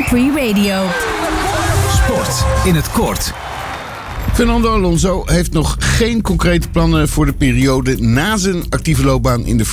Free Radio. Sport in het kort. Fernando Alonso heeft nog geen concrete plannen voor de periode na zijn actieve loopbaan in de